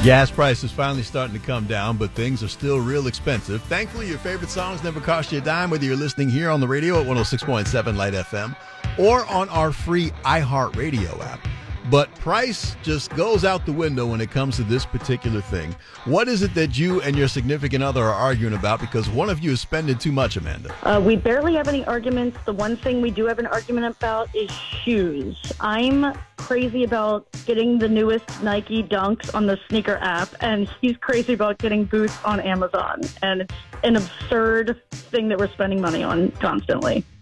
Gas prices finally starting to come down, but things are still real expensive. Thankfully, your favorite songs never cost you a dime, whether you're listening here on the radio at 106.7 Light FM or on our free iHeartRadio app. But price just goes out the window when it comes to this particular thing. What is it that you and your significant other are arguing about? Because one of you is spending too much, Amanda. We barely have any arguments. The one thing we do have an argument about is shoes. I'm crazy about getting the newest Nike Dunks on the sneaker app, and he's crazy about getting boots on Amazon. And it's an absurd thing that we're spending money on constantly.